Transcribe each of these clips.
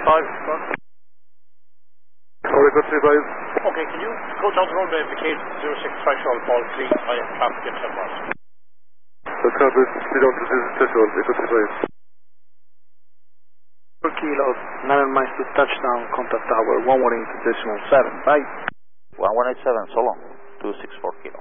Sorry, good 35. Okay, can you go down the road and indicate 06 threshold, ball 3, I have traffic at 10 miles. That's covered, speed on to 0 threshold, good 35. 4 kilos, 9 miles to touchdown, contact tower, 118.7, bye. 1187, so long, 264 kilo.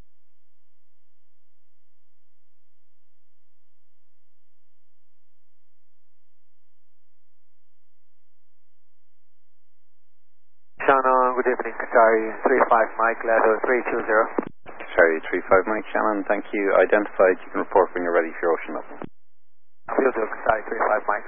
Shannon, good evening, Qatari 35 Mike, level 320. Qatari 35 Mike, Shannon, thank you. Identified, you can report when you're ready for your ocean level. Will do, Qatari 35 Mike.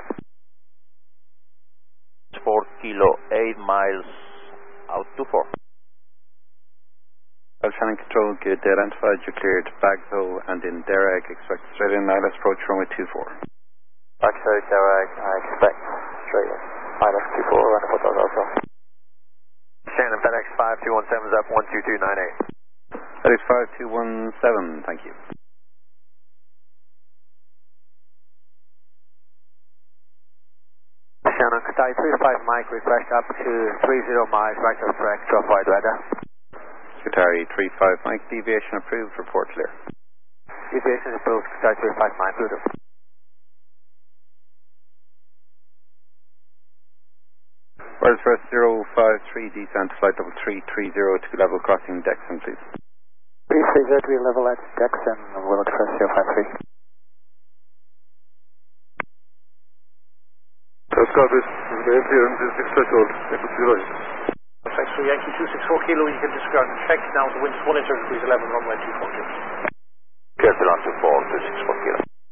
4 kilo, 8 miles, out to 4. Well, Shannon Control, good. Identified, you're cleared Bagho and in Derek, expect straight in, Islas approach runway 24. Bagho, Derek, I expect straight in, Islas 24, running for those also. Shannon, FedEx 5217 is up 12298. FedEx 5217, thank you. Shannon, Qatari 35 Mike, request up to 30 miles, right of track, drop wide weather. Qatari 35 Mike, deviation approved, report clear. Deviation approved, Qatari 35 Mike, beautiful. Where's first 053, descent flight level 330 to level crossing Dexon, please. 330 level at Dexon, will at first 053. That's covered, maintain 06 threshold, good 35. Thanks for Yankee 264 kilo, you can disregard the check, now the wind's 1 inch degrees 11, runway 240. Careful on to 4, 264 kilo.